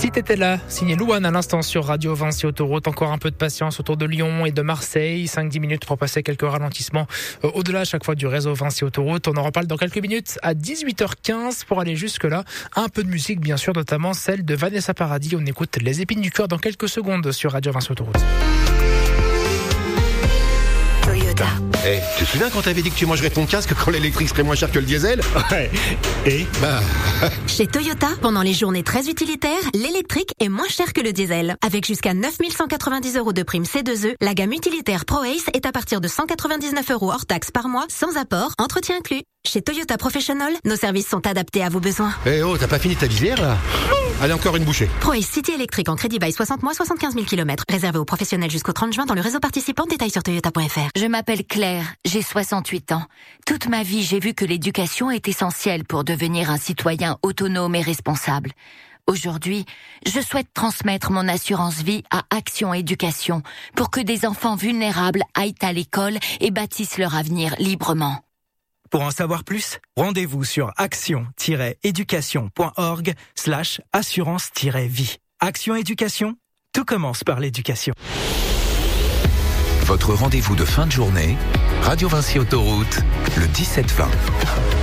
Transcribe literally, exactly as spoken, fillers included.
Si t'étais là, signé Louane à l'instant sur Radio Vinci Autoroute. Encore un peu de patience autour de Lyon et de Marseille. cinq à dix minutes pour passer quelques ralentissements euh, au-delà à chaque fois du réseau Vinci Autoroute. On en reparle dans quelques minutes à dix-huit heures quinze pour aller jusque-là. Un peu de musique, bien sûr, notamment celle de Vanessa Paradis. On écoute Les Épines du Cœur dans quelques secondes sur Radio Vinci Autoroute. Toyota. Eh, hey, tu te souviens quand t'avais dit que tu mangerais ton casque quand l'électrique serait moins cher que le diesel? Ouais. Et Bah... Chez Toyota, pendant les journées très utilitaires, l'électrique est moins cher que le diesel. Avec jusqu'à neuf mille cent quatre-vingt-dix euros de prime C deux E, la gamme utilitaire ProAce est à partir de cent quatre-vingt-dix-neuf euros hors taxe par mois, sans apport, entretien inclus. Chez Toyota Professional, nos services sont adaptés à vos besoins. Eh hey, oh, t'as pas fini ta visière là? Allez, encore une bouchée. ProAce City électrique en crédit bail soixante mois, soixante-quinze mille kilomètres. Réservé aux professionnels jusqu'au trente juin dans le réseau participant. Détails sur toyota point f r. Je m'appelle Claire, j'ai soixante-huit ans. Toute ma vie, j'ai vu que l'éducation est essentielle pour devenir un citoyen autonome et responsable. Aujourd'hui, je souhaite transmettre mon assurance vie à Action Éducation pour que des enfants vulnérables aillent à l'école et bâtissent leur avenir librement. Pour en savoir plus, rendez-vous sur action-éducation.org slash assurance-vie. Action Éducation, tout commence par l'éducation. Votre rendez-vous de fin de journée, Radio Vinci Autoroute, le dix-sept vingt.